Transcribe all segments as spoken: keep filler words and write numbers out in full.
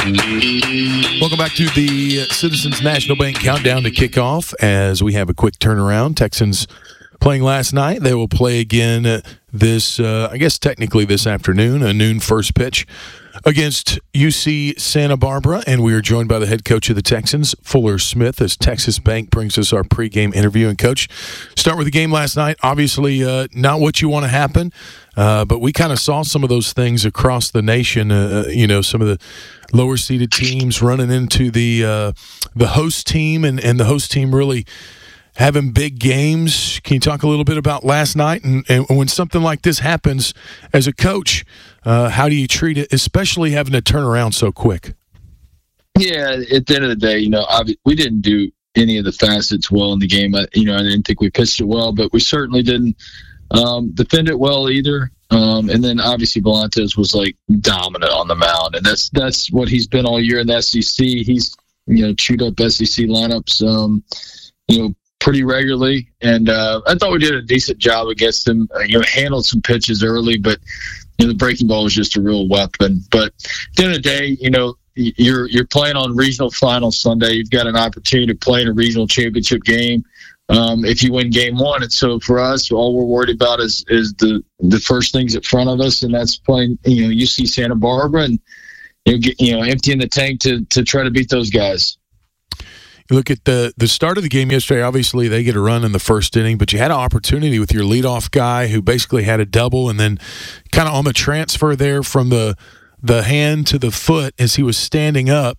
Welcome back to the Citizens National Bank Countdown to Kickoff as we have a quick turnaround. Texans playing last night. They will play again this, uh, I guess technically this afternoon, a noon first pitch against U C Santa Barbara. And we are joined by the head coach of the Texans, Fuller Smith, as Texas Bank brings us our pregame interview. And, Coach, start with the game last night. Obviously uh, not what you want to happen, uh, but we kind of saw some of those things across the nation, uh, you know, some of the lower-seeded teams running into the uh, the host team, and, and the host team really having big games. Can you talk a little bit about last night? And, and when something like this happens as a coach, uh, how do you treat it, especially having to turn around so quick? Yeah, at the end of the day, you know, we didn't do any of the facets well in the game. I, you know, I didn't think we pitched it well, but we certainly didn't um, defend it well either. Um, and then obviously Volantes was like dominant on the mound, and that's that's what he's been all year in the S E C. He's you know chewed up S E C lineups, um, you know, pretty regularly, and uh, I thought we did a decent job against him. Uh, you know, handled some pitches early, but you know the breaking ball was just a real weapon. But at the end of the day, you know, you're you're playing on regional final Sunday. You've got an opportunity to play in a regional championship game. Um, if you win game one. And so for us, all we're worried about is is the, the first things in front of us, and that's playing, you know, U C Santa Barbara and, you know, get, you know emptying the tank to, to try to beat those guys. You look at the, the start of the game yesterday, obviously they get a run in the first inning, but you had an opportunity with your leadoff guy who basically had a double, and then kind of on the transfer there from the, the hand to the foot as he was standing up,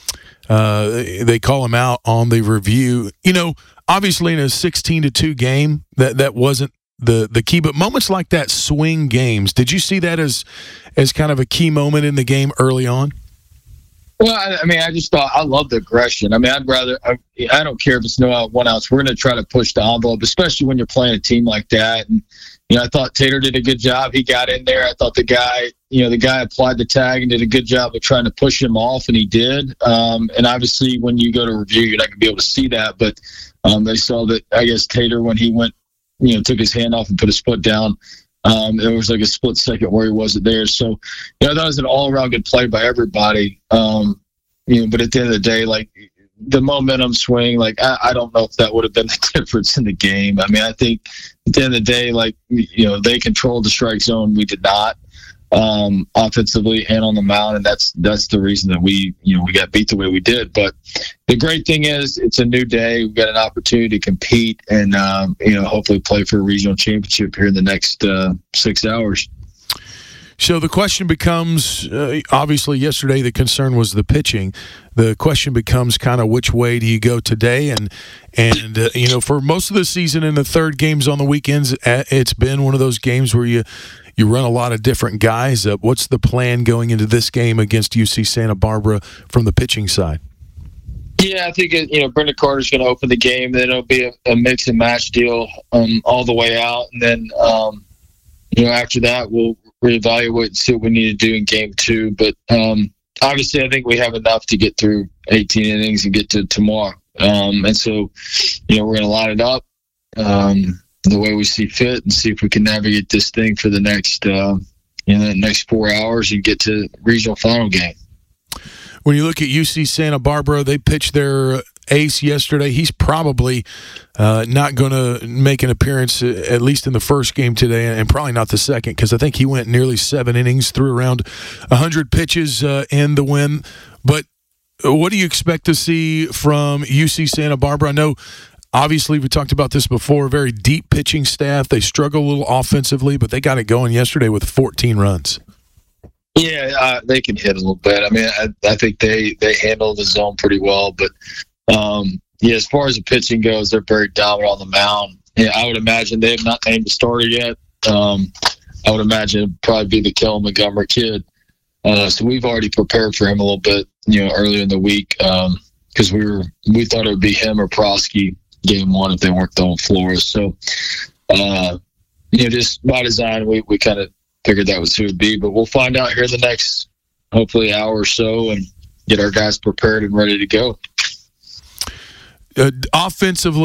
uh, they call him out on the review. You know, obviously, in a sixteen to two game, that, that wasn't the, the key. But moments like that, swing games, did you see that as as kind of a key moment in the game early on? Well, I, I mean, I just thought I love the aggression. I mean, I'd rather I, I don't care if it's no out, one outs. We're going to try to push the envelope, especially when you're playing a team like that. And you know, I thought Tater did a good job. He got in there. I thought the guy, you know, the guy applied the tag and did a good job of trying to push him off, and he did. Um, and obviously, when you go to review, you're not going to be able to see that, but. Um, they saw that, I guess, Tater, when he went, you know, took his hand off and put his foot down, um, there was like a split second where he wasn't there. So, you know, that was an all-around good play by everybody. Um, you know, but at the end of the day, like, the momentum swing, like, I, I don't know if that would have been the difference in the game. I mean, I think at the end of the day, like, you know, they controlled the strike zone. We did not. Um, offensively and on the mound, and that's that's the reason that we you know we got beat the way we did. But the great thing is it's a new day. We've got an opportunity to compete and um, you know hopefully play for a regional championship here in the next uh, six hours. So the question becomes, uh, obviously yesterday the concern was the pitching. The question becomes kind of which way do you go today? And, and uh, you know, for most of the season in the third games on the weekends, it's been one of those games where you you run a lot of different guys up. What's the plan going into this game against U C Santa Barbara from the pitching side? Yeah, I think, you know, Brendan Carter's going to open the game. Then it'll be a, a mix and match deal um, all the way out. And then, um, you know, after that, we'll reevaluate and see what we need to do in game two. But um, obviously, I think we have enough to get through eighteen innings and get to tomorrow. Um, and so, you know, we're going to line it up um, the way we see fit and see if we can navigate this thing for the next, uh, you know, the next four hours and get to regional final game. When you look at U C Santa Barbara, they pitched their ace yesterday. He's probably uh, not going to make an appearance, at least in the first game today, and probably not the second, because I think he went nearly seven innings, threw around one hundred pitches uh, in the win. But what do you expect to see from U C Santa Barbara? I know, obviously, we talked about this before, very deep pitching staff. They struggle a little offensively, but they got it going yesterday with fourteen runs. Yeah, uh, they can hit a little bit. I mean, I, I think they, they handle the zone pretty well. But, um, yeah, as far as the pitching goes, they're very dominant on the mound. Yeah, I would imagine they have not named a starter yet. Um, I would imagine it'd probably be the Kellen Montgomery kid. Uh, so we've already prepared for him a little bit, you know, earlier in the week because um, we were we thought it would be him or Prosky game one if they weren't throwing Flores. So, uh, you know, just by design, we, we kind of figured that was who it would be, but we'll find out here in the next, hopefully, hour or so and get our guys prepared and ready to go. Uh, offensively,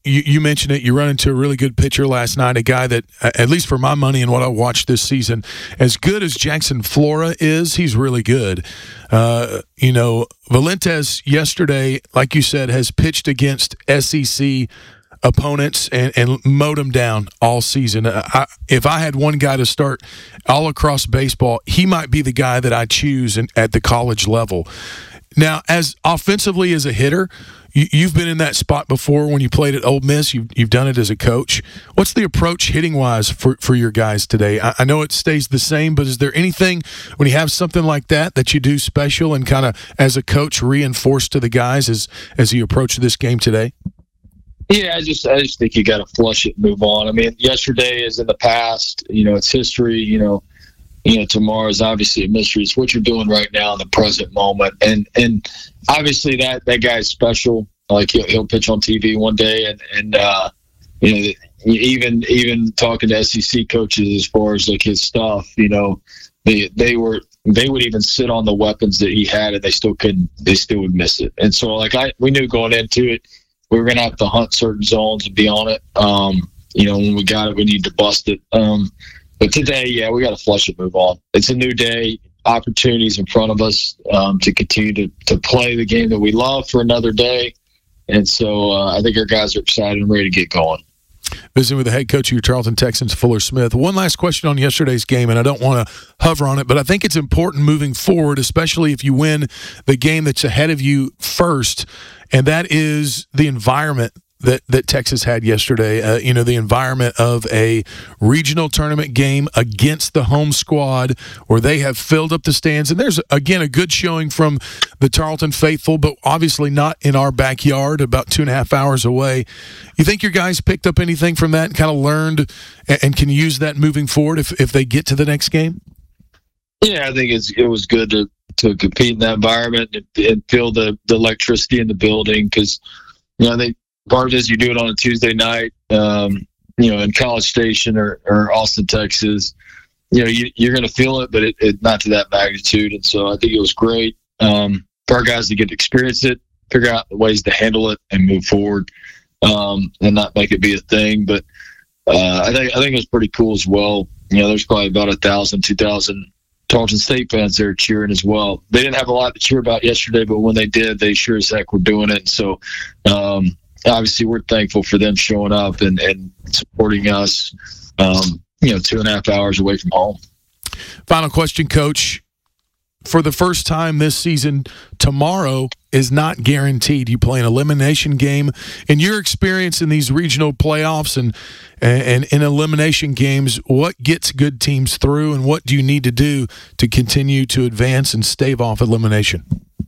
you, you mentioned it. You run into a really good pitcher last night, a guy that, at least for my money and what I watched this season, as good as Jackson Flora is, he's really good. Uh, you know, Valentes yesterday, like you said, has pitched against S E C opponents and, and mowed them down all season. I, if I had one guy to start all across baseball, he might be the guy that I choose in, at the college level. Now, as offensively as a hitter, you, you've been in that spot before when you played at Ole Miss. You've, you've done it as a coach. What's the approach hitting-wise for, for your guys today? I, I know it stays the same, but is there anything when you have something like that that you do special and kind of, as a coach, reinforce to the guys as, as you approach this game today? Yeah, I just I just think you got to flush it and move on. I mean, yesterday is in the past. You know, it's history. You know, you know, tomorrow is obviously a mystery. It's what you're doing right now in the present moment, and and obviously that that guy's special. Like he'll he'll pitch on T V one day, and and uh, you know, even even talking to S E C coaches as far as like his stuff, you know, they they were they would even sit on the weapons that he had, and they still couldn't. They still would miss it. And so, like I, we knew going into it, we were going to have to hunt certain zones and be on it. Um, you know, when we got it, we need to bust it. Um, but today, yeah, we got to flush it, move on. It's a new day, opportunities in front of us um, to continue to, to play the game that we love for another day. And so uh, I think our guys are excited and ready to get going. Visiting with the head coach of your Charlton Texans, Fuller Smith. One last question on yesterday's game, and I don't want to hover on it, but I think it's important moving forward, especially if you win the game that's ahead of you first, and that is the environment that, that Texas had yesterday. Uh, you know, the environment of a regional tournament game against the home squad where they have filled up the stands. And there's, again, a good showing from the Tarleton faithful, but obviously not in our backyard, about two and a half hours away. You think your guys picked up anything from that and kind of learned and, and can use that moving forward if, if they get to the next game? Yeah, I think it's, it was good to, to compete in that environment and, and feel the, the electricity in the building because, you know, I think part of it is you do it on a Tuesday night, um, you know, in College Station or, or Austin, Texas. You know, you, you're going to feel it, but it, it not to that magnitude. And so I think it was great um, for our guys to get to experience it, figure out the ways to handle it and move forward um, and not make it be a thing. But uh, I think I think it was pretty cool as well. You know, there's probably about a thousand, two thousand Tarleton State fans there cheering as well. They didn't have a lot to cheer about yesterday, but when they did, they sure as heck were doing it. So, um, obviously, we're thankful for them showing up and, and supporting us, um, you know, two and a half hours away from home. Final question, Coach. For the first time this season, tomorrow is not guaranteed. You play an elimination game. In your experience in these regional playoffs and, and in elimination games, what gets good teams through and what do you need to do to continue to advance and stave off elimination?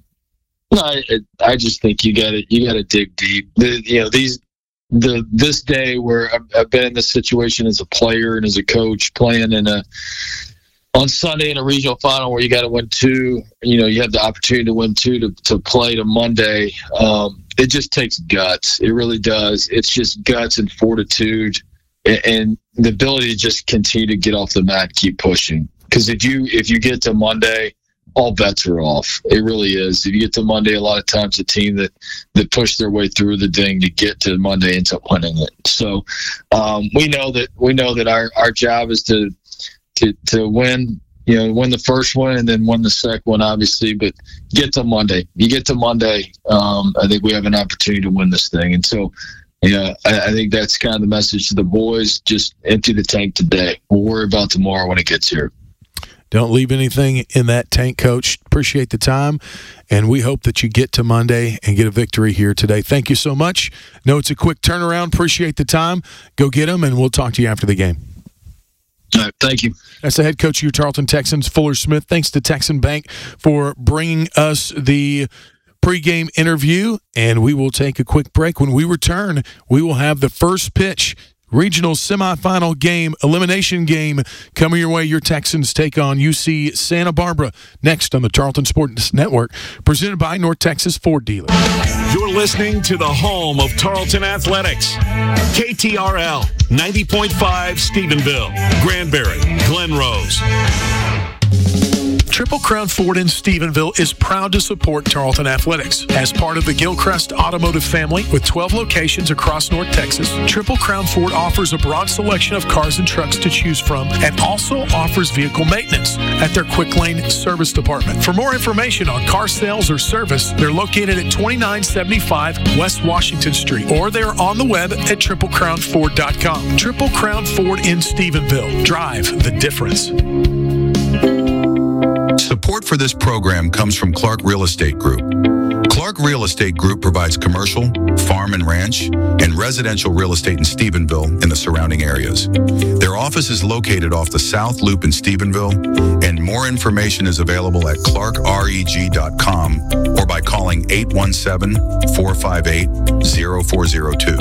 No, I, I just think you got to you got to dig deep. The, you know, these the this day where I've, I've been in this situation as a player and as a coach, playing in a on Sunday in a regional final where you got to win two. You know, you have the opportunity to win two to to play to Monday. Um, it just takes guts. It really does. It's just guts and fortitude and, and the ability to just continue to get off the mat, and keep pushing. Because if you if you get to Monday, all bets are off. It really is. If you get to Monday, a lot of times the team that, that pushed their way through the ding to get to Monday ends up winning it. So um, we know that we know that our, our job is to to to win, you know, win the first one and then win the second one, obviously. But get to Monday. You get to Monday, um, I think we have an opportunity to win this thing. And so, yeah, I, I think that's kind of the message to the boys. Just empty the tank today. We'll worry about tomorrow when it gets here. Don't leave anything in that tank, Coach. Appreciate the time, and we hope that you get to Monday and get a victory here today. Thank you so much. Know it's a quick turnaround. Appreciate the time. Go get them, and we'll talk to you after the game. All right, thank you. That's the head coach of your Tarleton Texans, Fuller Smith. Thanks to Texan Bank for bringing us the pregame interview, and we will take a quick break. When we return, we will have the first pitch regional semifinal game, elimination game coming your way. Your Texans take on U C Santa Barbara next on the Tarleton Sports Network, presented by North Texas Ford Dealers. You're listening to the home of Tarleton Athletics. K T R L ninety point five Stephenville, Granbury, Glen Rose. Triple Crown Ford in Stephenville is proud to support Tarleton Athletics. As part of the Gilchrist Automotive family with twelve locations across North Texas, Triple Crown Ford offers a broad selection of cars and trucks to choose from and also offers vehicle maintenance at their Quick Lane Service Department. For more information on car sales or service, they're located at twenty-nine seventy-five West Washington Street, or they're on the web at triple crown ford dot com. Triple Crown Ford in Stephenville. Drive the difference. Support for this program comes from Clark Real Estate Group. Clark Real Estate Group provides commercial, farm and ranch, and residential real estate in Stephenville and the surrounding areas. Their office is located off the South Loop in Stephenville, and more information is available at clark reg dot com or by calling eight one seven, four five eight, zero four zero two.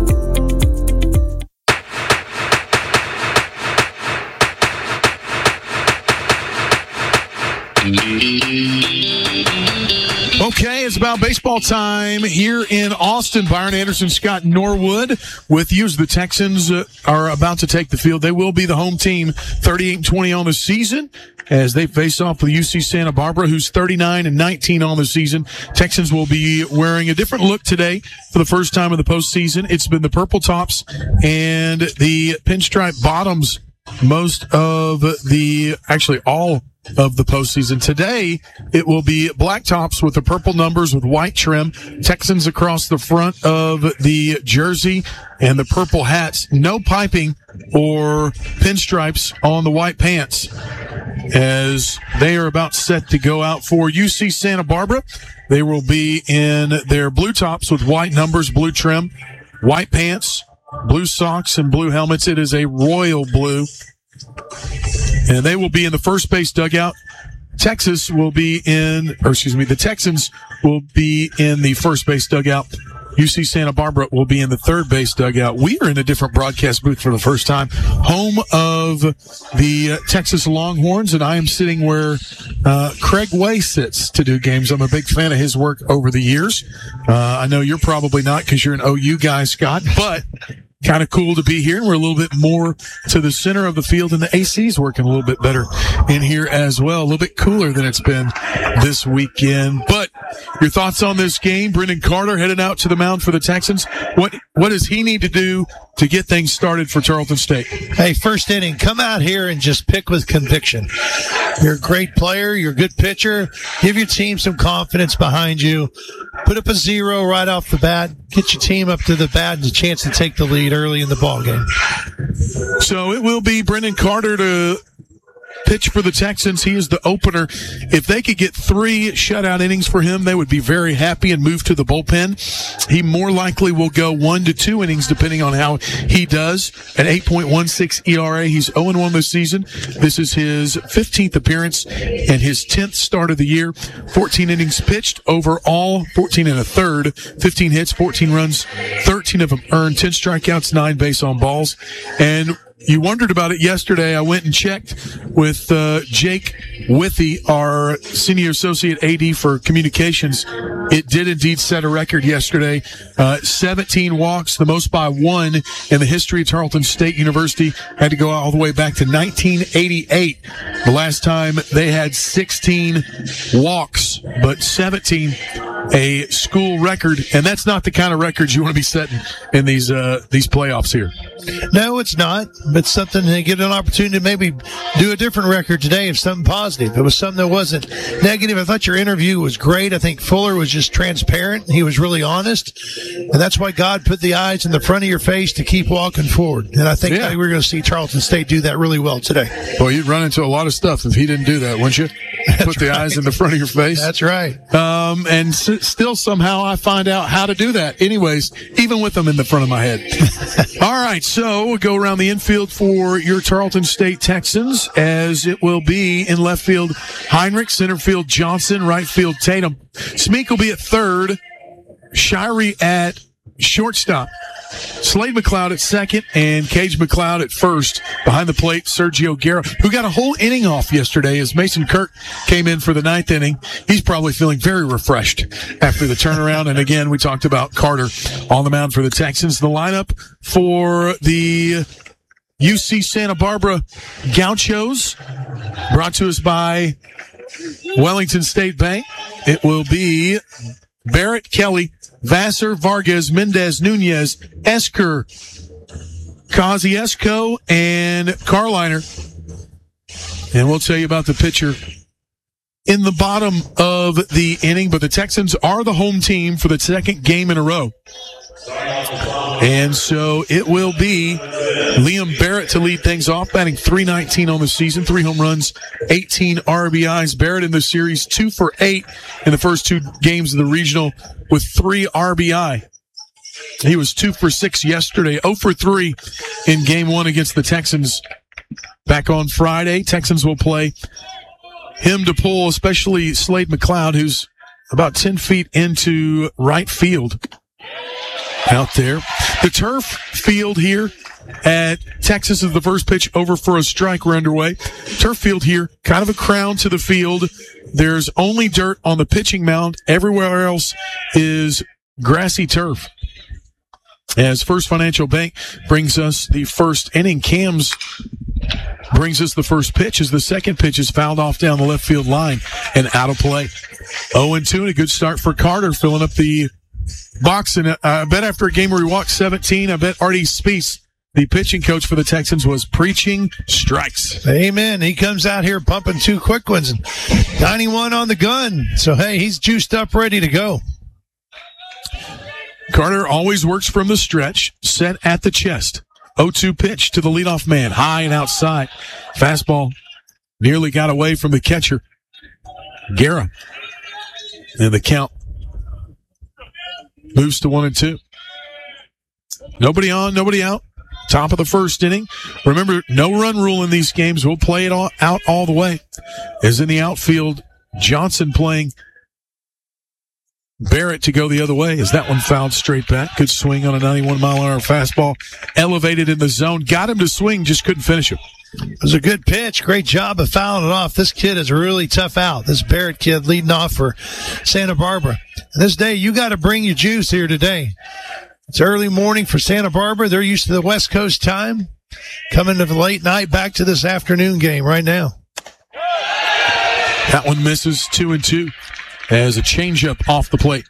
Okay, it's about baseball time here in Austin. Byron Anderson, Scott Norwood with you as the Texans uh, are about to take the field. They will be the home team, thirty-eight and twenty on the season, as they face off with U C Santa Barbara, who's thirty-nine and nineteen on the season. Texans will be wearing a different look today for the first time in the postseason. It's been the purple tops and the pinstripe bottoms most of the, actually all of the postseason. Today, it will be black tops with the purple numbers with white trim, Texans across the front of the jersey, and the purple hats. No piping or pinstripes on the white pants, as they are about set to go out for U C Santa Barbara. They will be in their blue tops with white numbers, blue trim, white pants, blue socks, and blue helmets. It is a royal blue. And they will be in the first base dugout. Texas will be in, or excuse me, the Texans will be in the first base dugout. U C Santa Barbara will be in the third base dugout. We are in a different broadcast booth for the first time, home of the Texas Longhorns, and I am sitting where uh, Craig Way sits to do games. I'm a big fan of his work over the years. Uh, I know you're probably not because you're an O U guy, Scott, but kind of cool to be here. We're a little bit more to the center of the field, and the A C's working a little bit better in here as well. A little bit cooler than it's been this weekend. But your thoughts on this game? Brendan Carter headed out to the mound for the Texans. What what does he need to do to get things started for Tarleton State? Hey, first inning, come out here and just pick with conviction. You're a great player. You're a good pitcher. Give your team some confidence behind you. Put up a zero right off the bat. Get your team up to the bat and a chance to take the lead early in the ball game. So it will be Brendan Carter to pitch for the Texans. He is the opener. If they could get three shutout innings for him, they would be very happy and move to the bullpen. He more likely will go one to two innings depending on how he does. At eight point one six E R A, he's oh and one this season. This is his fifteenth appearance and his tenth start of the year. fourteen innings pitched overall, fourteen and a third, fifteen hits, fourteen runs, thirteen of them earned, ten strikeouts, nine base on balls. And you wondered about it yesterday. I went and checked with uh, Jake Withy, our senior associate A D for communications. It did indeed set a record yesterday. Uh, seventeen walks, the most by one in the history of Tarleton State University. Had to go all the way back to nineteen eighty-eight. The last time they had sixteen walks, but seventeen, a school record. And that's not the kind of records you want to be setting in these uh, these playoffs here. No, it's not. But something to get an opportunity to maybe do a different record today of something positive. It was something that wasn't negative. I thought your interview was great. I think Fuller was just transparent. He was really honest. And that's why God put the eyes in the front of your face to keep walking forward. And I think yeah. we're going to see Tarleton State do that really well today. Well, you'd run into a lot of stuff if he didn't do that, wouldn't you? That's Put the right. eyes in the front of your face. That's right. Um, and s- still somehow I find out how to do that. Anyways, even with them in the front of my head. All right, so we'll go around the infield for your Tarleton State Texans, as it will be in left field Heinrich, center field Johnson, right field Tatum. Smeek will be at third, Shirey at shortstop, Slade McLeod at second, and Cage McLeod at first. Behind the plate, Sergio Guerra, who got a whole inning off yesterday as Mason Kirk came in for the ninth inning. He's probably feeling very refreshed after the turnaround. And again, we talked about Carter on the mound for the Texans. The lineup for the U C Santa Barbara Gauchos, brought to us by Wellington State Bank, it will be Barrett, Kelly, Vassar, Vargas, Mendez, Nunez, Esker, Kosciuszko, and Carliner. And we'll tell you about the pitcher in the bottom of the inning, but the Texans are the home team for the second game in a row. And so it will be Liam Barrett to lead things off, batting three nineteen on the season, three home runs, eighteen R B Is. Barrett in the series, two for eight in the first two games of the regional with three R B I. He was two for six yesterday, zero for three in game one against the Texans back on Friday. Texans will play him to pull, especially Slade McLeod, who's about ten feet into right field out there. The turf field here at Texas is the first pitch over for a strike. We're underway. Turf field here, kind of a crown to the field. There's only dirt on the pitching mound. Everywhere else is grassy turf. As First Financial Bank brings us the first inning, Cam's brings us the first pitch as the second pitch is fouled off down the left field line and out of play. oh and two and a good start for Carter, filling up the box. And uh, I bet after a game where he walked seventeen, I bet Artie Spiess, the pitching coach for the Texans, was preaching strikes. Amen. He comes out here pumping two quick ones and ninety-one on the gun. So, hey, he's juiced up, ready to go. Carter always works from the stretch, set at the chest. oh two pitch to the leadoff man, high and outside. Fastball nearly got away from the catcher, Guerra. And the count moves to one and two. Nobody on, nobody out. Top of the first inning. Remember, no run rule in these games. We'll play it all, out all the way. As in the outfield, Johnson playing Barrett to go the other way. Is that one fouled straight back? Good swing on a ninety-one mile an hour fastball. Elevated in the zone. Got him to swing, just couldn't finish him. It was a good pitch. Great job of fouling it off. This kid is a really tough out. This Barrett kid leading off for Santa Barbara. And this day, you got to bring your juice here today. It's early morning for Santa Barbara. They're used to the West Coast time. Coming to the late night, back to this afternoon game right now. That one misses, two and two. As a changeup off the plate.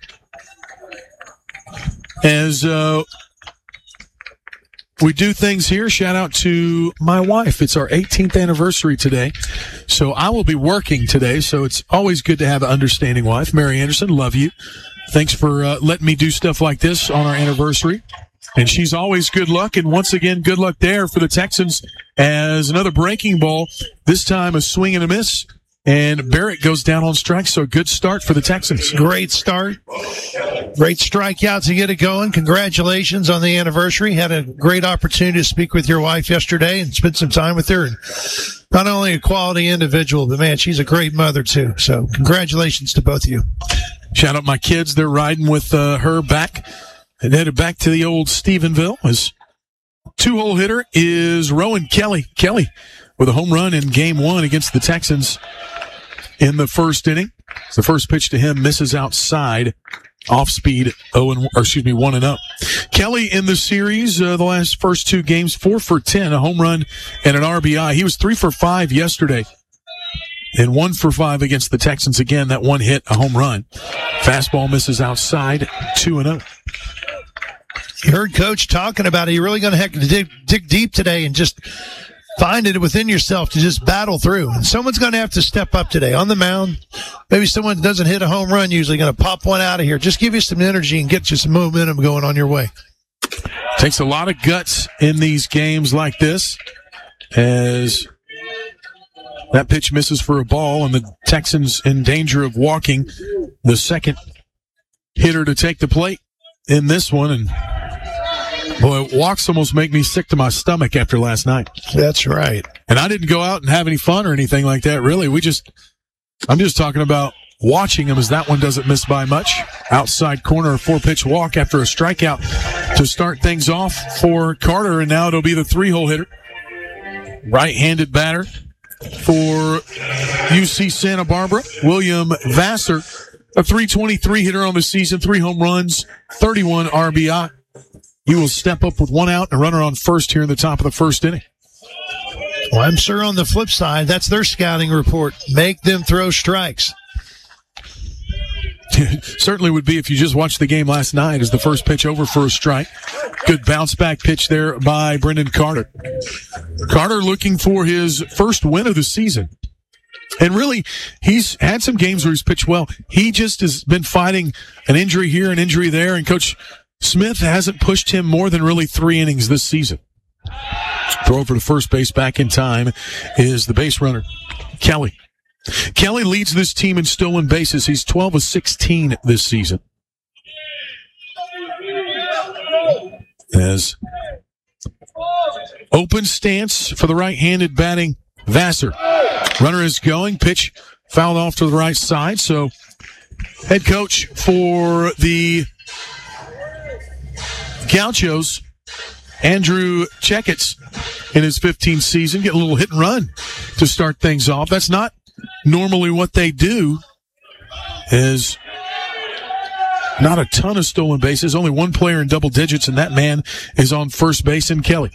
As uh, we do things here, shout out to my wife. It's our eighteenth anniversary today. So I will be working today, so it's always good to have an understanding wife. Mary Anderson, love you. Thanks for uh, letting me do stuff like this on our anniversary. And she's always good luck. And once again, good luck there for the Texans as another breaking ball. This time a swing and a miss. And Barrett goes down on strike, so a good start for the Texans. Great start. Great strikeout to get it going. Congratulations on the anniversary. Had a great opportunity to speak with your wife yesterday and spend some time with her. And not only a quality individual, but, man, she's a great mother, too. So congratulations to both of you. Shout out my kids. They're riding with uh, her back and headed back to the old Stephenville. His two-hole hitter is Rowan Kelly. Kelly with a home run in game one against the Texans in the first inning. The first pitch to him misses outside, off speed, oh and or excuse me, one and up. Kelly in the series, uh, the last first two games, four for ten, a home run and an R B I. He was three for five yesterday, and one for five against the Texans. Again, that one hit, a home run. Fastball misses outside, two and up. You heard Coach talking about it. You're really going to have to dig, dig deep today and just find it within yourself to just battle through. And someone's going to have to step up today on the mound. Maybe someone that doesn't hit a home run usually going to pop one out of here. Just give you some energy and get you some momentum going on your way. Takes a lot of guts in these games like this, as that pitch misses for a ball, and the Texans in danger of walking the second hitter to take the plate in this one. And boy, walks almost make me sick to my stomach after last night. That's right. And I didn't go out and have any fun or anything like that, really. We just, I'm just talking about watching him, as that one doesn't miss by much. Outside corner, a four-pitch walk after a strikeout to start things off for Carter, and now it'll be the three-hole hitter. Right-handed batter for U C Santa Barbara, William Vassar, a three twenty-three hitter on the season, three home runs, thirty-one R B I. He will step up with one out and a runner on first here in the top of the first inning. Well, I'm sure on the flip side, that's their scouting report. Make them throw strikes. Certainly would be if you just watched the game last night as the first pitch over for a strike. Good bounce back pitch there by Brendan Carter. Carter looking for his first win of the season. And really, he's had some games where he's pitched well. He just has been fighting an injury here, an injury there, and Coach Smith hasn't pushed him more than really three innings this season. Throw over to first base back in time is the base runner, Kelly. Kelly leads this team in stolen bases. He's twelve of sixteen this season. As open stance for the right-handed batting Vassar. Runner is going. Pitch fouled off to the right side. So head coach for the Gauchos, Andrew Checketts, in his fifteenth season, get a little hit and run to start things off. That's not normally what they do. Is not a ton of stolen bases. Only one player in double digits, and that man is on first base in Kelly.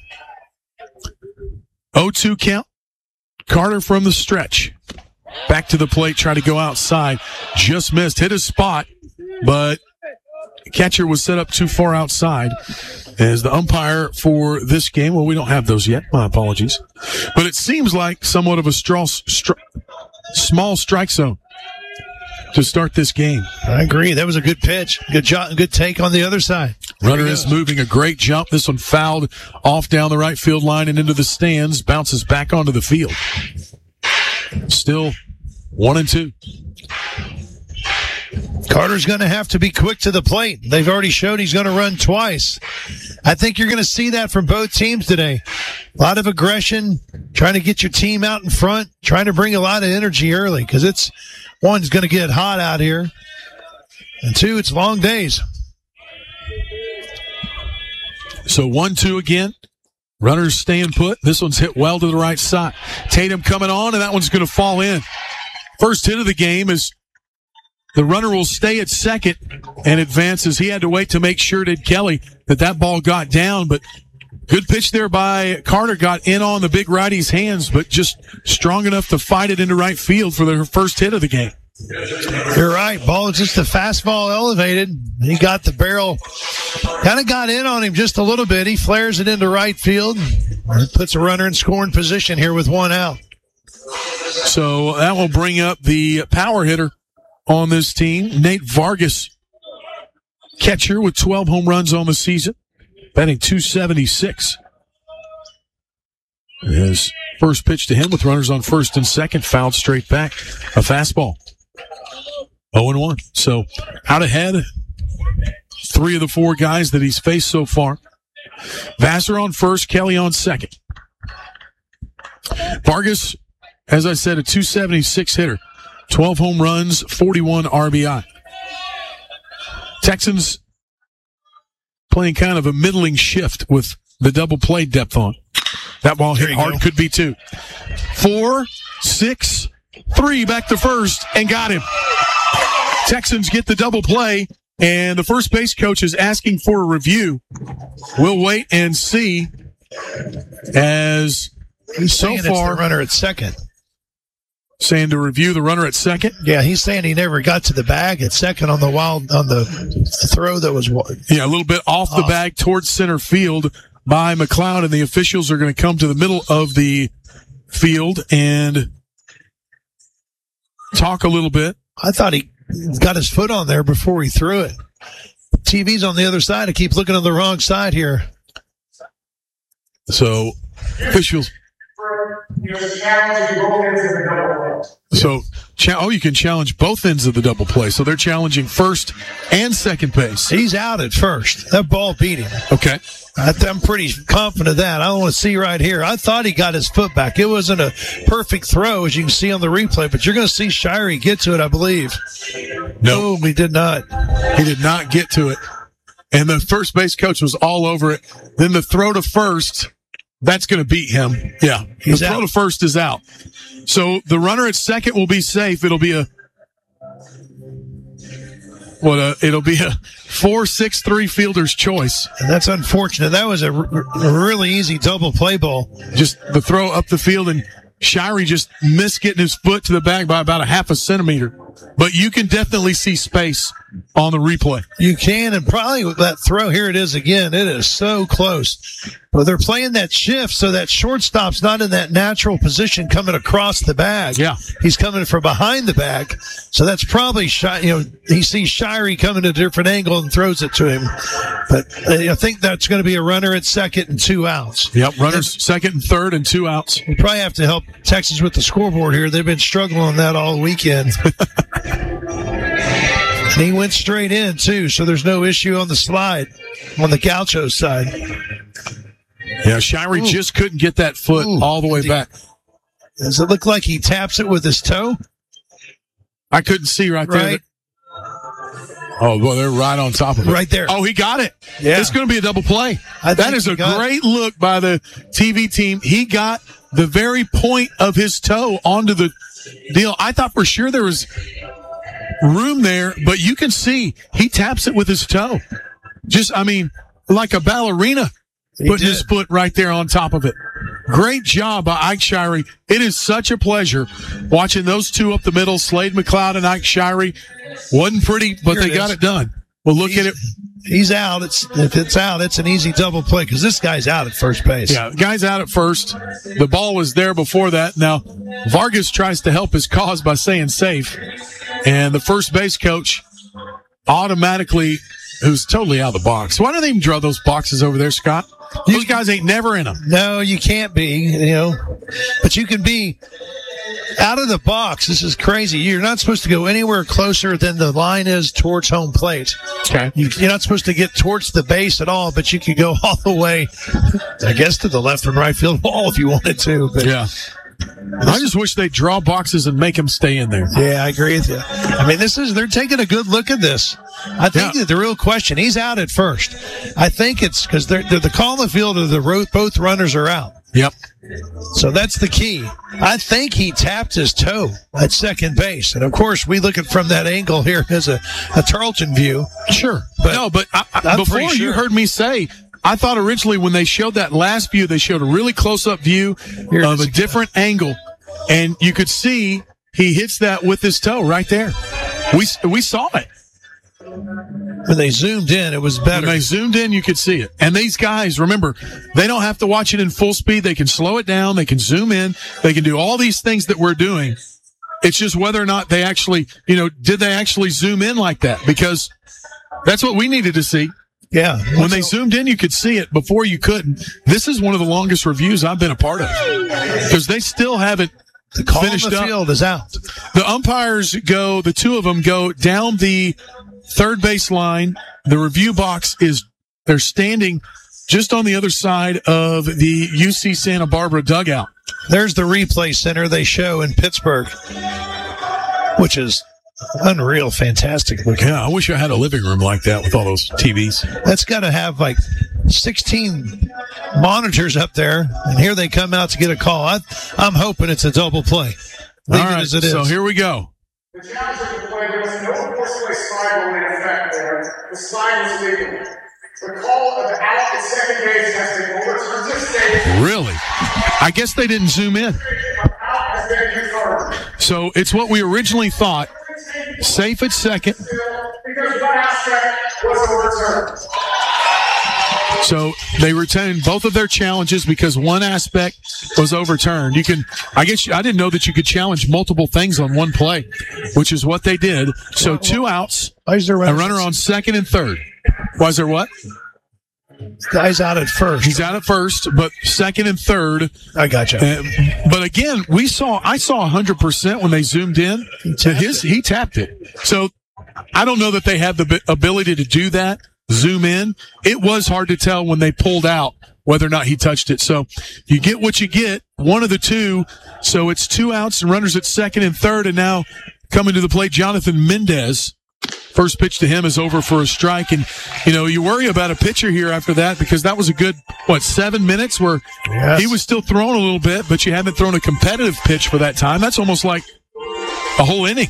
oh two count. Carter from the stretch. Back to the plate, try to go outside. Just missed. Hit his spot, but catcher was set up too far outside. As the umpire for this game, well, we don't have those yet. My apologies. But it seems like somewhat of a straw, str- small strike zone to start this game. I agree. That was a good pitch. Good job. Good take on the other side. Runner is moving a great jump. This one fouled off down the right field line and into the stands. Bounces back onto the field. Still one and two. Carter's going to have to be quick to the plate. They've already showed he's going to run twice. I think you're going to see that from both teams today. A lot of aggression, trying to get your team out in front, trying to bring a lot of energy early because it's one's going to get hot out here, and two, it's long days. So one two again. Runners staying put. This one's hit well to the right side. Tatum coming on, and that one's going to fall in. First hit of the game is the runner will stay at second and advances. He had to wait to make sure, did Kelly, that that ball got down. But good pitch there by Carter. Got in on the big righty's hands, but just strong enough to fight it into right field for their first hit of the game. You're right. Ball is just a fastball elevated. He got the barrel, kind of got in on him just a little bit. He flares it into right field. Puts a runner in scoring position here with one out. So that will bring up the power hitter on this team, Nate Vargas, catcher with twelve home runs on the season, batting two seventy-six. His first pitch to him with runners on first and second, fouled straight back, a fastball. oh and one. So out ahead, three of the four guys that he's faced so far. Vassar on first, Kelly on second. Vargas, as I said, a two seventy-six hitter. twelve home runs, forty-one R B I. Texans playing kind of a middling shift with the double play depth on. That ball hit hard, go. Could be two. Four, six, three, back to first, and got him. Texans get the double play, and the first base coach is asking for a review. We'll wait and see as He's so saying far it's the runner at second. Saying to review the runner at second? Yeah, he's saying he never got to the bag at second on the wild on the throw that was yeah, a little bit off, off. the bag towards center field by McLeod, and the officials are going to come to the middle of the field and talk a little bit. I thought he got his foot on there before he threw it. T V's on the other side. I keep looking on the wrong side here. So officials. So, cha- oh, you can challenge both ends of the double play. So they're challenging first and second base. He's out at first. That ball beat him. Okay. I th- I'm pretty confident of that. I want to see right here. I thought he got his foot back. It wasn't a perfect throw, as you can see on the replay, but you're going to see Shirey get to it, I believe. No, he did not. He did not get to it. And the first base coach was all over it. Then the throw to first, that's going to beat him. Yeah. He's the throw out. to first is out. So the runner at second will be safe. It'll be a what a, it'll be a four six three fielder's choice. And that's unfortunate. That was a, r- a really easy double play ball. Just the throw up the field, and Shirey just missed getting his foot to the bag by about a half a centimeter. But you can definitely see space on the replay. You can, and probably with that throw, here it is again. It is so close. But they're playing that shift, so that shortstop's not in that natural position coming across the bag. Yeah. He's coming from behind the bag. So that's probably, shy, you know, he sees Shirey coming at a different angle and throws it to him. But uh, I think that's going to be a runner at second and two outs. Yep, runners and, second and third and two outs. We probably have to help Texas with the scoreboard here. They've been struggling on that all weekend. And he went straight in, too, so there's no issue on the slide on the Gaucho side. Yeah, Shirey just couldn't get that foot Ooh. all the way back. Does it look like he taps it with his toe? I couldn't see right there. Right. Oh, well, they're right on top of it. Right there. Oh, he got it. Yeah. It's going to be a double play. I that is a great look by the T V team. He got the very point of his toe onto the deal. I thought for sure there was room there, but you can see he taps it with his toe. Just, I mean, like a ballerina he putting did. his foot right there on top of it. Great job by Ike Shirey. It is such a pleasure watching those two up the middle, Slade McLeod and Ike Shirey. Wasn't pretty, but Here they it got is. it done. Well, look he's, at it. He's out. It's if it's out, it's an easy double play because this guy's out at first base. Yeah, guy's out at first. The ball was there before that. Now, Vargas tries to help his cause by saying safe. And the first base coach automatically, who's totally out of the box. Why do they even draw those boxes over there, Scott? Those guys ain't never in them. No, you can't be, you know, but you can be out of the box. This is crazy. You're not supposed to go anywhere closer than the line is towards home plate. Okay. You, you're not supposed to get towards the base at all, but you could go all the way, I guess, to the left and right field wall if you wanted to. But yeah. I just wish they'd draw boxes and make them stay in there. Yeah, I agree with you. I mean, this is, they're taking a good look at this. I think Yeah. that the real question, he's out at first. I think it's because they're, they're the call in the field of the road, both runners are out. Yep. So that's the key. I think he tapped his toe at second base. And of course, we look at from that angle here as a, a Tarleton view. Sure. But no, but I, I, I'm before pretty you sure. heard me say, I thought originally when they showed that last view, they showed a really close-up view Here it of is a again. different angle. And you could see he hits that with his toe right there. We we saw it. When they zoomed in, it was better. When they zoomed in, you could see it. And these guys, remember, they don't have to watch it in full speed. They can slow it down. They can zoom in. They can do all these things that we're doing. It's just whether or not they actually, you know, did they actually zoom in like that? Because that's what we needed to see. Yeah. When they zoomed in, you could see it. Before you couldn't. This is one of the longest reviews I've been a part of because they still haven't the call in finished the up. field is out. The umpires go, the two of them go down the third base line. The review box is, they're standing just on the other side of the U C Santa Barbara dugout. There's the replay center they show in Pittsburgh, which is unreal, fantastic looking. Yeah, I wish I had a living room like that with all those T Vs. That's got to have like sixteen monitors up there, and here they come out to get a call. I, I'm hoping it's a double play. All Leave it right, as it is. so here we go. The challenge of the play, there was no forceful slide going in effect there. The slide was legal. The call of the out at second base has been overturned this day. Really? I guess they didn't zoom in. Out has been confirmed. So it's what we originally thought. Safe at second. Because one aspect was overturned. So they retained both of their challenges because one aspect was overturned. You can, I guess, I didn't know that you could challenge multiple things on one play, which is what they did. So two outs, Why is there a runner on second and third. Why is there what? Guy's out at first. He's out at first, but second and third. I got you. Uh, but again, we saw, I saw one hundred percent when they zoomed in. That his, he tapped it. So I don't know that they have the b- ability to do that. Zoom in. It was hard to tell when they pulled out whether or not he touched it. So you get what you get, one of the two. So it's two outs and runners at second and third. And now coming to the plate, Jonathan Mendez. First pitch to him is over for a strike. And, you know, you worry about a pitcher here after that because that was a good, what, seven minutes where Yes. he was still throwing a little bit, but you haven't thrown a competitive pitch for that time. That's almost like a whole inning.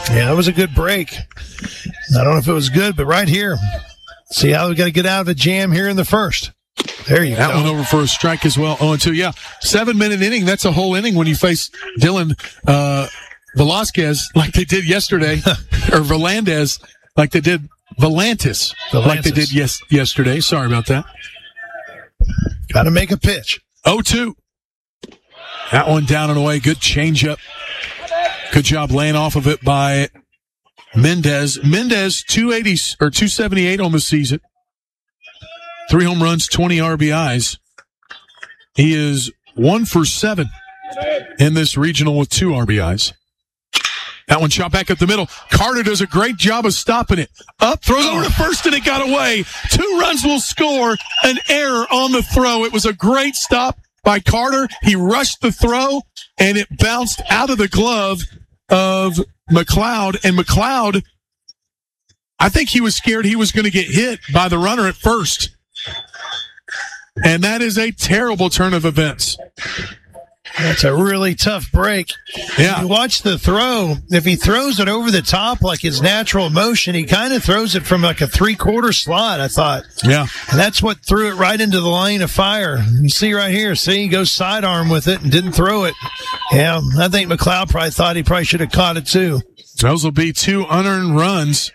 Yeah, that was a good break. I don't know if it was good, but right here, see how we got to get out of the jam here in the first. There you that go. That one over for a strike as well. oh and two, yeah. Seven-minute inning, that's a whole inning when you face Dylan uh, Velasquez like they did yesterday, or Velandez like they did Volantis, Volantis. like they did yes yesterday. Sorry about that. Got to make a pitch. oh two. That one down and away. Good changeup. Good job laying off of it by Mendez. Mendez, two eighty or two seventy-eight on the season. Three home runs, twenty R B Is. He is one for seven in this regional with two R B Is. That one shot back up the middle. Carter does a great job of stopping it. Up, throws over to first, and it got away. Two runs will score. An error on the throw. It was a great stop by Carter. He rushed the throw, and it bounced out of the glove of McLeod. And McLeod, I think he was scared he was going to get hit by the runner at first. And that is a terrible turn of events. That's a really tough break. Yeah. You watch the throw. If he throws it over the top like his natural motion, he kind of throws it from like a three-quarter slot, I thought. Yeah. And that's what threw it right into the lane of fire. You see right here, see, he goes sidearm with it and didn't throw it. Yeah, I think McLeod probably thought he probably should have caught it too. Those will be two unearned runs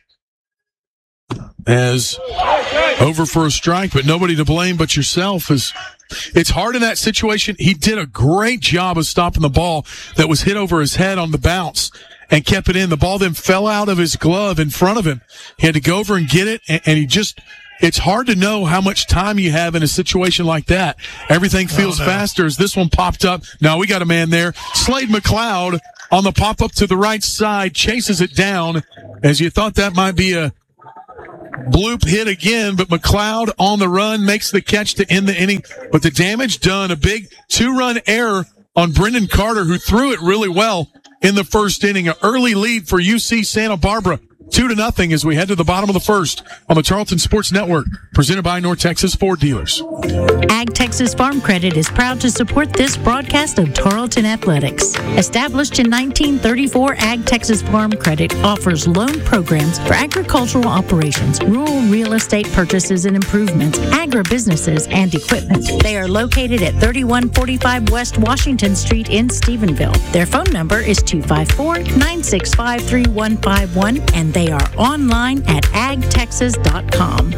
as over for a strike, but nobody to blame but yourself. Is it's hard in that situation. He did a great job of stopping the ball that was hit over his head on the bounce and kept it in. The ball then fell out of his glove in front of him. He had to go over and get it, and, and he just it's hard to know how much time you have in a situation like that. Everything feels oh, no. faster as this one popped up. Now we got a man there. Slade McLeod on the pop up to the right side, chases it down as you thought that might be a bloop hit again, but McLeod on the run makes the catch to end the inning. But the damage done, a big two-run error on Brendan Carter, who threw it really well in the first inning. An early lead for U C Santa Barbara. Two to nothing as we head to the bottom of the first on the Tarleton Sports Network, presented by North Texas Ford Dealers. Ag Texas Farm Credit is proud to support this broadcast of Tarleton Athletics. Established in nineteen thirty-four, Ag Texas Farm Credit offers loan programs for agricultural operations, rural real estate purchases and improvements, agribusinesses, and equipment. They are located at thirty-one forty-five West Washington Street in Stephenville. Their phone number is two five four, nine six five, three one five one, and they are online at ag texas dot com.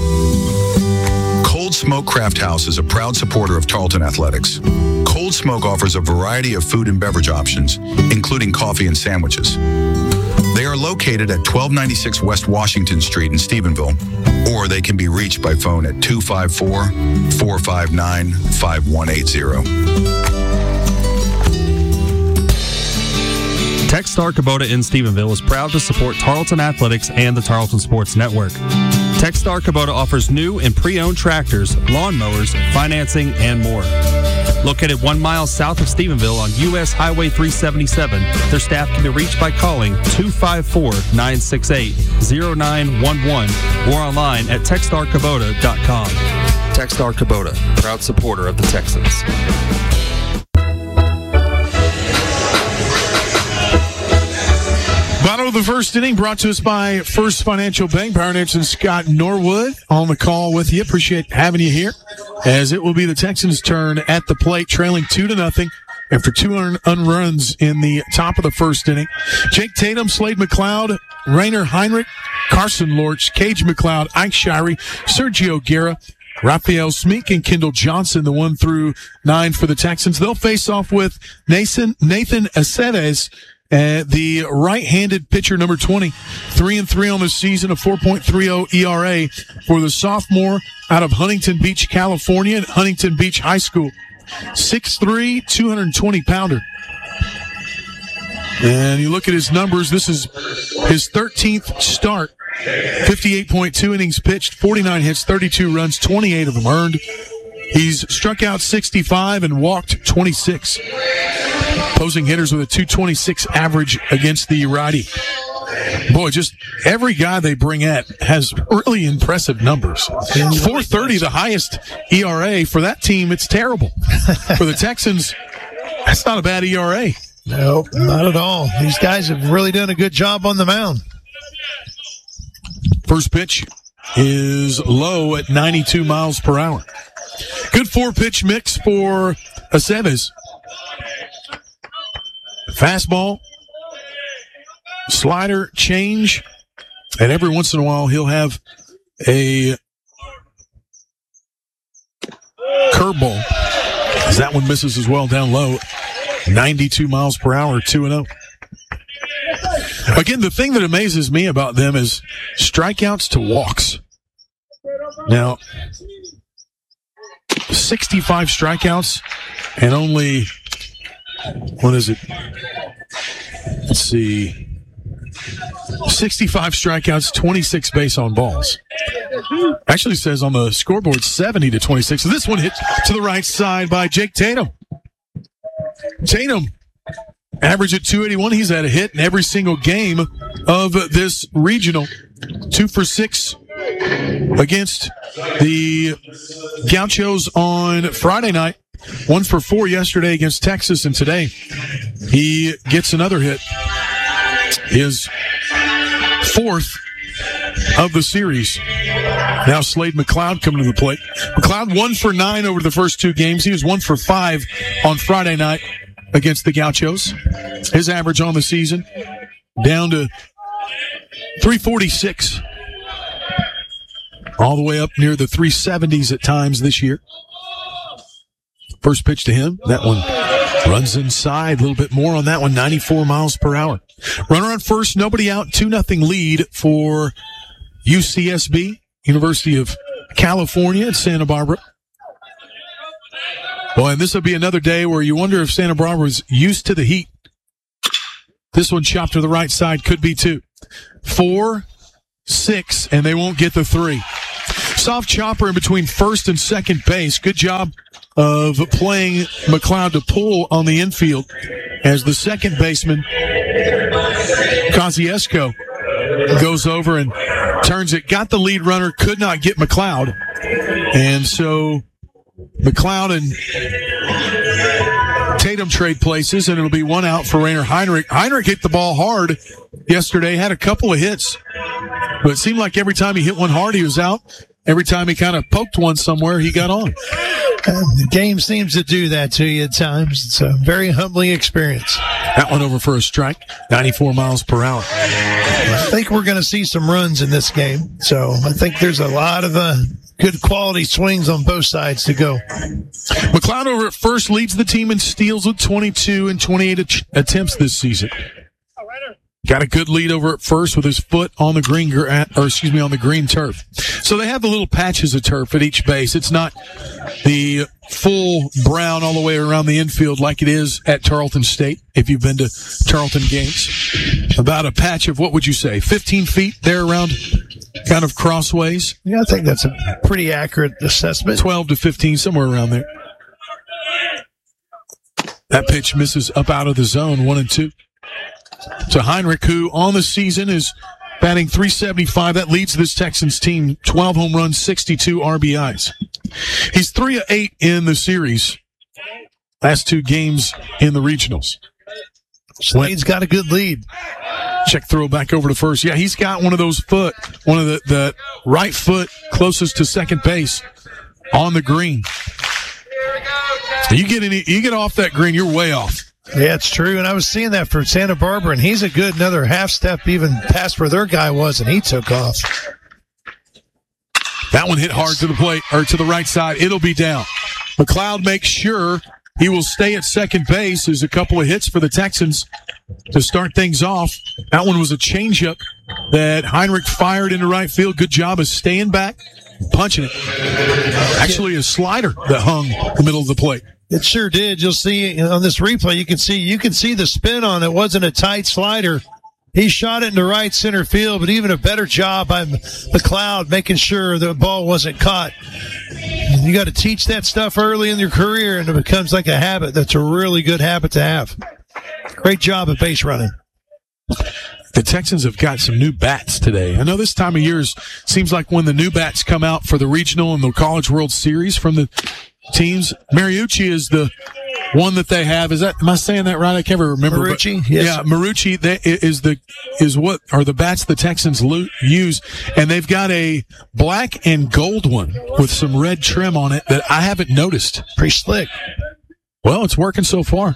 Cold Smoke Craft House is a proud supporter of Tarleton Athletics. Cold Smoke offers a variety of food and beverage options, including coffee and sandwiches. They are located at twelve ninety-six West Washington Street in Stephenville, or they can be reached by phone at two five four, four five nine, five one eight zero. Techstar Kubota in Stephenville is proud to support Tarleton Athletics and the Tarleton Sports Network. Techstar Kubota offers new and pre-owned tractors, lawnmowers, financing, and more. Located one mile south of Stephenville on U S Highway three seventy-seven, their staff can be reached by calling two five four, nine six eight, zero nine one one or online at techstar kubota dot com. Techstar Kubota, proud supporter of the Texans. Bottom of the first inning brought to us by First Financial Bank. Byron Anderson, Scott Norwood on the call with you. Appreciate having you here as it will be the Texans' turn at the plate, trailing two to nothing after two unruns in the top of the first inning. Jake Tatum, Slade McLeod, Rainer Heinrich, Carson Lorch, Cage McLeod, Ike Shirey, Sergio Guerra, Raphael Smeek, and Kendall Johnson, the one through nine for the Texans. They'll face off with Nathan, Nathan Aceves, Uh, the right-handed pitcher, number twenty, three and three on the season, a four point three oh E R A for the sophomore out of Huntington Beach, California, at Huntington Beach High School. six three, two hundred twenty pounder. And you look at his numbers, this is his thirteenth start. fifty-eight point two innings pitched, forty-nine hits, thirty-two runs, twenty-eight of them earned. He's struck out sixty-five and walked twenty-six. Opposing hitters with a two twenty-six average against the righty. Boy, just every guy they bring at has really impressive numbers. four thirty, the highest E R A. For that team, it's terrible. For the Texans, that's not a bad E R A. No, not at all. These guys have really done a good job on the mound. First pitch is low at ninety-two miles per hour. Good four-pitch mix for Aceves. Fastball, slider, change, and every once in a while he'll have a curveball. As that one misses as well down low. ninety-two miles per hour, two and oh. Again, the thing that amazes me about them is strikeouts to walks. Now, sixty-five strikeouts and only, what is it? Let's see. sixty-five strikeouts, twenty-six base on balls. Actually says on the scoreboard seventy to twenty-six. So this one hit to the right side by Jake Tatum. Tatum, average at two eighty-one. He's had a hit in every single game of this regional. Two for six against the Gauchos on Friday night. One for four yesterday against Texas, and today he gets another hit. His fourth of the series. Now Slade McLeod coming to the plate. McLeod one for nine over the first two games. He was one for five on Friday night against the Gauchos. His average on the season down to three forty-six. All the way up near the three seventies at times this year. First pitch to him. That one runs inside. A little bit more on that one. ninety-four miles per hour. Runner on first. Nobody out. two nothing lead for U C S B, University of California at Santa Barbara. Boy, and this will be another day where you wonder if Santa Barbara is used to the heat. This one chopped to the right side. Could be two. Four, six, and they won't get the three. Soft chopper in between first and second base. Good job of playing McLeod to pull on the infield as the second baseman, Kosciuszko, goes over and turns it. Got the lead runner, could not get McLeod. And so McLeod and Tatum trade places, and it'll be one out for Rainer Heinrich. Heinrich hit the ball hard yesterday, had a couple of hits, but it seemed like every time he hit one hard, he was out. Every time he kind of poked one somewhere, he got on. Uh, the game seems to do that to you at times. It's a very humbling experience. That one over for a strike, ninety-four miles per hour. I think we're going to see some runs in this game. So I think there's a lot of uh, good quality swings on both sides to go. McLeod over at first leads the team in steals with twenty-two and twenty-eight at- attempts this season. Got a good lead over at first with his foot on the green, or excuse me, on the green turf. So they have the little patches of turf at each base. It's not the full brown all the way around the infield like it is at Tarleton State, if you've been to Tarleton games. About a patch of, what would you say, fifteen feet there around kind of crossways? Yeah, I think that's a pretty accurate assessment. twelve to fifteen, somewhere around there. That pitch misses up out of the zone, one and two. To Heinrich, who on the season is batting three seventy-five. That leads this Texans team, twelve home runs, sixty-two R B Is. He's three of eight in the series. Last two games in the regionals. Slade's got a good lead. Check throw back over to first. Yeah, he's got one of those foot, one of the, the right foot closest to second base on the green. You get any, you get off that green, you're way off. Yeah, it's true. And I was seeing that for Santa Barbara, and he's a good another half step even past where their guy was, and he took off. That one hit hard to the plate, or to the right side. It'll be down. McLeod makes sure he will stay at second base. There's a couple of hits for the Texans to start things off. That one was a changeup that Heinrich fired into right field. Good job of staying back, punching it. Actually, a slider that hung in the middle of the plate. It sure did. You'll see on this replay, you can see you can see the spin on it. It wasn't a tight slider. He shot it into right center field, but even a better job by McLeod making sure the ball wasn't caught. You got to teach that stuff early in your career, and it becomes like a habit. That's a really good habit to have. Great job at base running. The Texans have got some new bats today. I know this time of year is, seems like when the new bats come out for the regional and the College World Series from the teams. Mariucci is the one that they have. Is that, am I saying that right? I can't ever remember. Marucci? But, Yes. Yeah, Marucci they, is the, is what are the bats the Texans lo- use. And they've got a black and gold one with some red trim on it that I haven't noticed. Pretty slick. Well, it's working so far.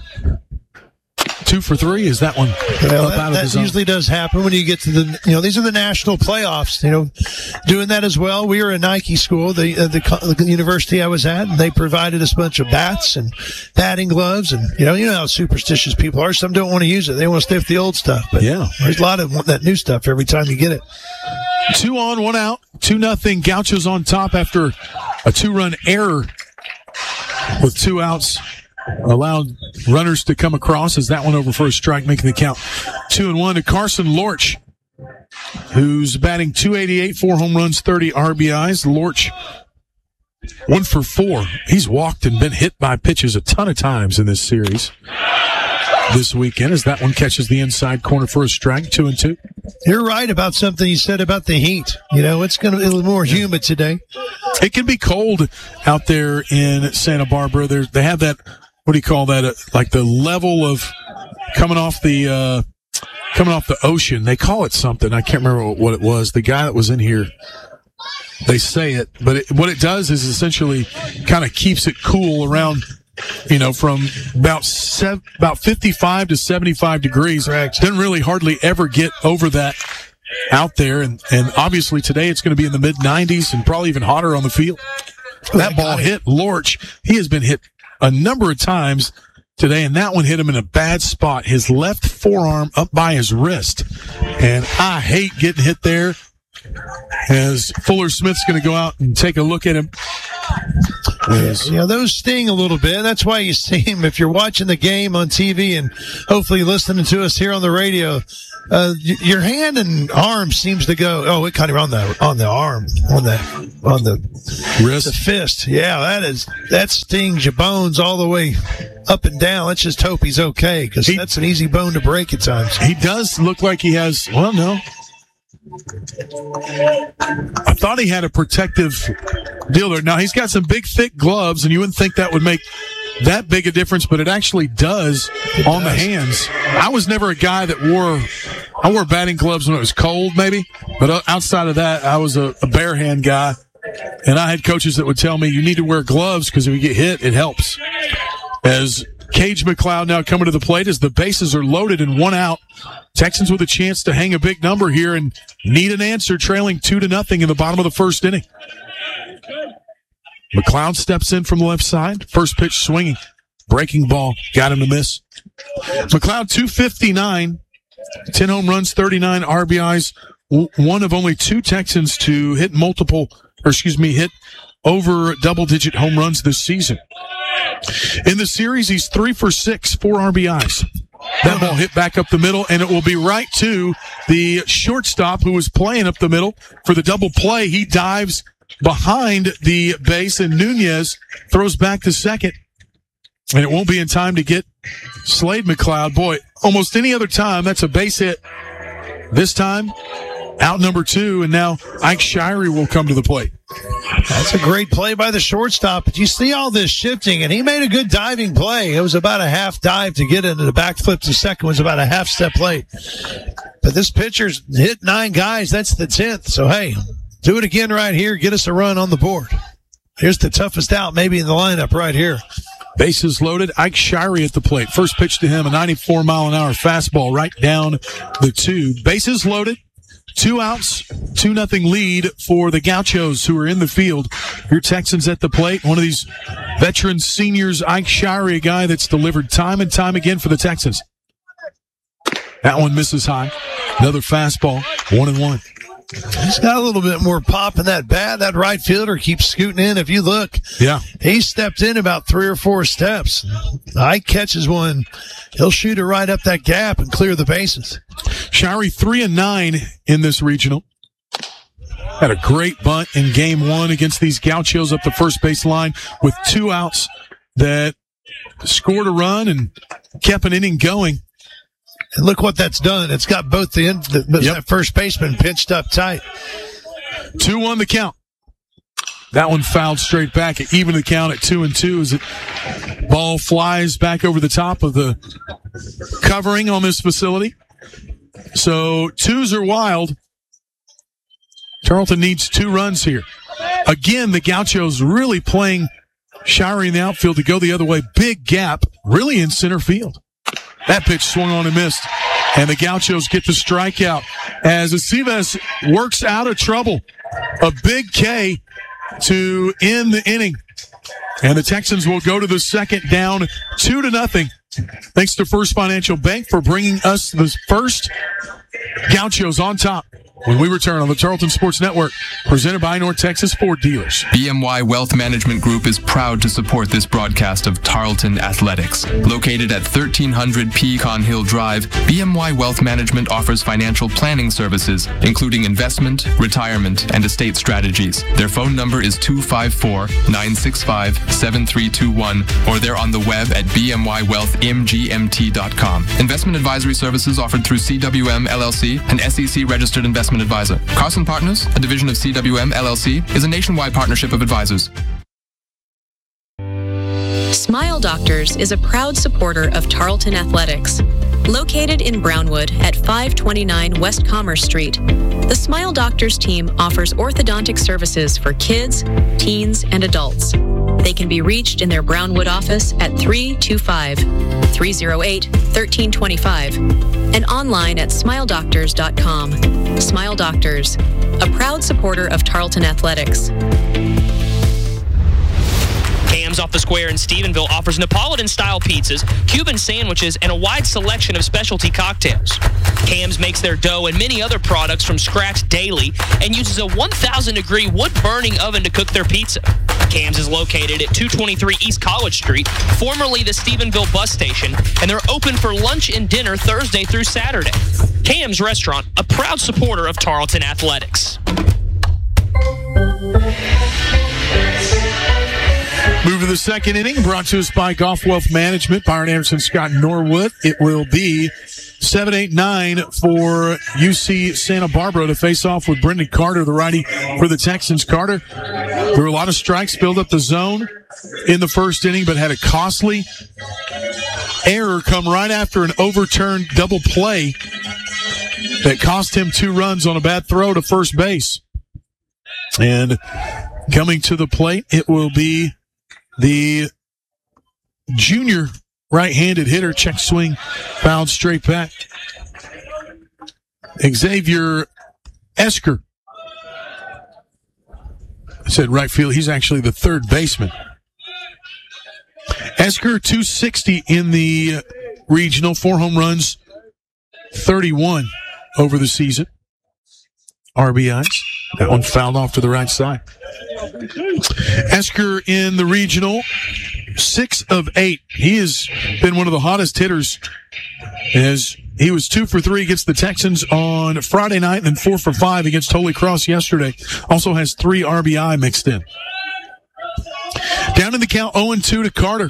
Two for three is that one Well, up that, out of that the zone. usually does happen when you get to the, you know, these are the national playoffs, you know, doing that as well. We were a Nike school, the, uh, the, co- the university I was at, and they provided us a bunch of bats and batting gloves. And, you know, you know how superstitious people are. Some don't want to use it. They want to stay with the old stuff. But Yeah. there's a lot of want that new stuff every time you get it. Two on, one out. Two nothing. Gauchos on top after a two-run error with two outs. Allowed runners to come across as that one over for a strike, making the count two and one to Carson Lorch, who's batting two eighty-eight, four home runs, thirty R B Is. Lorch, one for four. He's walked and been hit by pitches a ton of times in this series this weekend as that one catches the inside corner for a strike, two and two. You're right about something you said about the heat. You know, it's going to be a little more humid today. It can be cold out there in Santa Barbara. There, they have that, what do you call that? Uh, like the level of coming off the, uh, coming off the ocean. They call it something. I can't remember what it was. The guy that was in here, they say it, but it, what it does is essentially kind of keeps it cool around, you know, from about sev- about fifty-five to seventy-five degrees. Correct. Doesn't really hardly ever get over that out there. And, and obviously today it's going to be in the mid nineties and probably even hotter on the field. That ball hit Lorch. He has been hit a number of times today, and that one hit him in a bad spot. His left forearm up by his wrist. And I hate getting hit there, as Fuller Smith's going to go out and take a look at him. Yes. You know, those sting a little bit. That's why you see him if you're watching the game on T V and hopefully listening to us here on the radio. Uh, y- your hand and arm seems to go. Oh, it kind of on the on the arm, on the on the Wrist. the fist. Yeah, that is that stings your bones all the way up and down. Let's just hope he's okay, because He- that's an easy bone to break at times. He does look like he has, well, no. I thought he had a protective deal there. Now, he's got some big, thick gloves, and you wouldn't think that would make that big a difference, but it actually does It on does. the hands. I was never a guy that wore, I wore batting gloves when it was cold, maybe, but outside of that, I was a, a bare hand guy, and I had coaches that would tell me, you need to wear gloves because if you get hit, it helps. As Cage McLeod now coming to the plate as the bases are loaded and one out. Texans with a chance to hang a big number here and need an answer, trailing two to nothing in the bottom of the first inning. McLeod steps in from the left side. First pitch swinging. Breaking ball. Got him to miss. McLeod two fifty-nine. ten home runs, thirty-nine R B Is. One of only two Texans to hit multiple, or excuse me, hit over double-digit home runs this season. In the series, he's three for six, four R B Is. That ball hit back up the middle, and it will be right to the shortstop who was playing up the middle for the double play. He dives behind the base, and Nunez throws back to second. And it won't be in time to get Slade McLeod. Boy, almost any other time, that's a base hit. This time, out number two, and now Ike Shirey will come to the plate. That's a great play by the shortstop. But you see all this shifting, and he made a good diving play. It was about a half dive to get into the backflip. The second was about a half step late. But this pitcher's hit nine guys. That's the tenth. So, hey, do it again right here. Get us a run on the board. Here's the toughest out maybe in the lineup right here. Bases loaded. Ike Shirey at the plate. First pitch to him, a ninety-four mile an hour fastball right down the two. Bases loaded. Two outs, two nothing lead for the Gauchos who are in the field. Your Texans at the plate. One of these veteran seniors, Ike Shirey, a guy that's delivered time and time again for the Texans. That one misses high. Another fastball, one and one. He's got a little bit more pop in that bat. That right fielder keeps scooting in. If you look, Yeah. he stepped in about three or four steps. Ike catches one. He'll shoot it right up that gap and clear the bases. Shirey three and nine in this regional. Had a great bunt in game one against these Gauchos up the first base line with two outs that scored a run and kept an inning going. And look what that's done. It's got both the, the Yep. that first baseman pinched up tight. two one the count. That one fouled straight back. It evened the count at two and two as the ball flies back over the top of the covering on this facility. So twos are wild. Tarleton needs two runs here. Again, the Gauchos really playing Shirey in the outfield to go the other way. Big gap, really in center field. That pitch swung on and missed. And the Gauchos get the strikeout as Aceves works out of trouble. A big K to end the inning. And the Texans will go to the second down two to nothing. Thanks to First Financial Bank for bringing us the first Gauchos on top. When we return on the Tarleton Sports Network, presented by North Texas Ford Dealers. B M Y Wealth Management Group is proud to support this broadcast of Tarleton Athletics. Located at thirteen hundred Pecan Hill Drive, B M Y Wealth Management offers financial planning services, including investment, retirement, and estate strategies. Their phone number is two five four, nine six five, seven three two one, or they're on the web at b m y wealth m g m t dot com. Investment advisory services offered through C W M L L C, an S E C-registered investment advisor. Carson Partners, a division of C W M L L C, is a nationwide partnership of advisors. Smile Doctors is a proud supporter of Tarleton Athletics. Located in Brownwood at five twenty-nine West Commerce Street, the Smile Doctors team offers orthodontic services for kids, teens, and adults. They can be reached in their Brownwood office at three two five, three oh eight, one three two five and online at smile doctors dot com. Smile Doctors, a proud supporter of Tarleton Athletics. Cam's Off the Square in Stephenville offers Neapolitan-style pizzas, Cuban sandwiches, and a wide selection of specialty cocktails. Cam's makes their dough and many other products from scratch daily and uses a one thousand degree wood-burning oven to cook their pizza. Cam's is located at two twenty-three East College Street, formerly the Stephenville bus station, and they're open for lunch and dinner Thursday through Saturday. Cam's Restaurant, a proud supporter of Tarleton Athletics. Move to the second inning, brought to us by Golf Wealth Management, Byron Anderson, Scott Norwood. It will be seven eight nine for U C Santa Barbara to face off with Brendan Carter, the righty for the Texans. Carter, there were a lot of strikes, filled up the zone in the first inning, but had a costly error come right after an overturned double play that cost him two runs on a bad throw to first base. And coming to the plate, it will be the junior right-handed hitter. Check swing, fouled straight back. Xavier Esker. I said right field. He's actually the third baseman. Esker, two sixty in the regional, four home runs, thirty-one over the season. R B Is. That one fouled off to the right side. Esker in the regional, six of eight. He has been one of the hottest hitters as he was two for three against the Texans on Friday night and then four for five against Holy Cross yesterday. Also has three R B I mixed in. Down in the count, oh and two to Carter.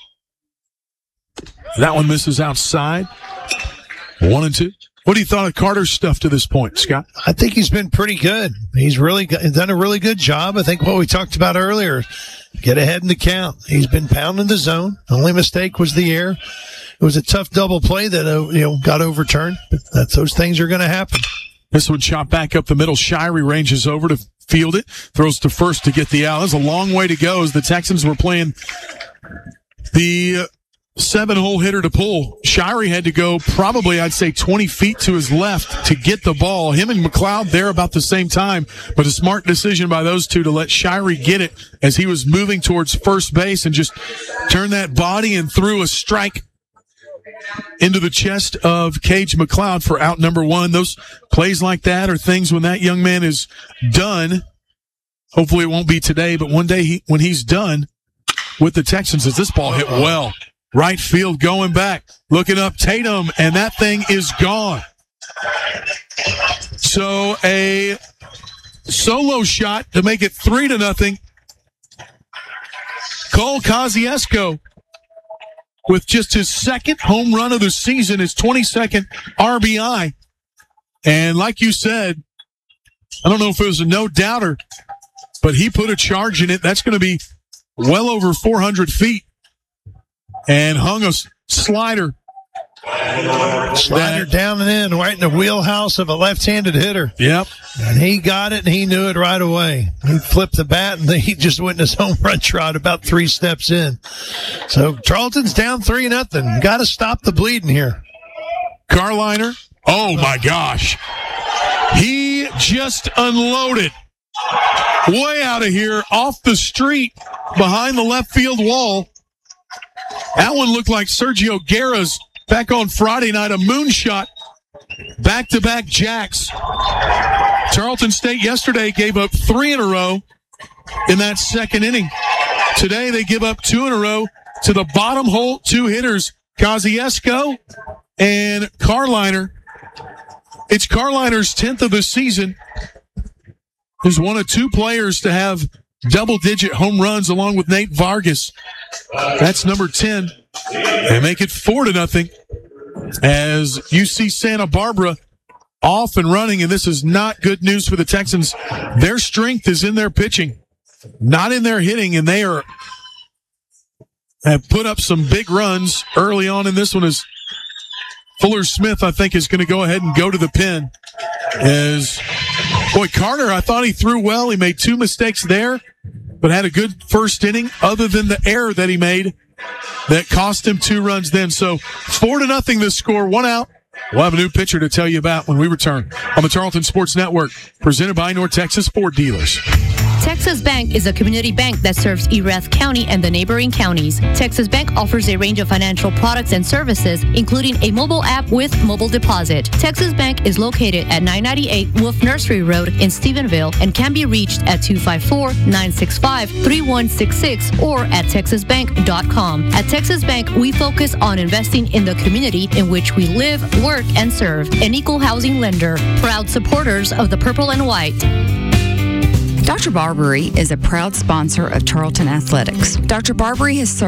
That one misses outside. One and two. What do you thought of Carter's stuff to this point, Scott? I think he's been pretty good. He's really done a really good job. I think what we talked about earlier, get ahead in the count. He's been pounding the zone. The only mistake was the error. It was a tough double play that uh, you know got overturned, but that's, those things are going to happen. This one shot back up the middle. Shirey ranges over to field it, throws to first to get the out. There's a long way to go as the Texans were playing the seven-hole hitter to pull. Shirey had to go probably, I'd say, twenty feet to his left to get the ball. Him and McLeod there about the same time, but a smart decision by those two to let Shirey get it as he was moving towards first base and just turn that body and threw a strike into the chest of Cage McLeod for out number one. Those plays like that are things when that young man is done. Hopefully it won't be today, but one day he, when he's done with the Texans, as this ball hit well. Right field going back, looking up Tatum, and that thing is gone. So a solo shot to make it three to nothing. Cole Kosciuszko with just his second home run of the season, his twenty-second R B I. And like you said, I don't know if it was a no-doubter, but he put a charge in it. That's going to be well over four hundred feet, and hung a slider. Slider down and in, right in the wheelhouse of a left-handed hitter. Yep. And he got it, and he knew it right away. He flipped the bat, and he just went in his home run trot about three steps in. So Tarleton's down three nothing. Got to stop the bleeding here. Carliner. Oh, my gosh. He just unloaded way out of here off the street behind the left field wall. That one looked like Sergio Guerra's back on Friday night, a moonshot, back-to-back jacks. Tarleton State yesterday gave up three in a row in that second inning. Today they give up two in a row to the bottom hole two hitters, Kosciuszko and Carliner. It's Carliner's tenth of the season. He's one of two players to have double-digit home runs along with Nate Vargas. That's number ten. They make it four to nothing as U C Santa Barbara off and running, and this is not good news for the Texans. Their strength is in their pitching, not in their hitting, and they are have put up some big runs early on in this one. As Fuller Smith, I think, is going to go ahead and go to the pen. As boy, Carter, I thought he threw well. He made two mistakes there, but had a good first inning, other than the error that he made that cost him two runs then. So four to nothing the score, one out. We'll have a new pitcher to tell you about when we return on the Tarleton Sports Network, presented by North Texas Ford Dealers. Texas Bank is a community bank that serves Erath County and the neighboring counties. Texas Bank offers a range of financial products and services, including a mobile app with mobile deposit. Texas Bank is located at nine ninety-eight Wolf Nursery Road in Stephenville and can be reached at two five four, nine six five, three one six six or at texas bank dot com. At Texas Bank, we focus on investing in the community in which we live, work, and serve. An equal housing lender. Proud supporters of the Purple and White. Doctor Barbary is a proud sponsor of Tarleton Athletics. Doctor Barbary has served